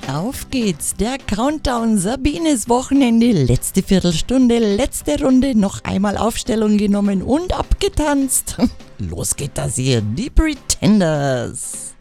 Auf geht's, der Countdown, Sabines Wochenende, letzte Viertelstunde, letzte Runde, noch einmal Aufstellung genommen und abgetanzt. Los geht das hier, die Pretenders.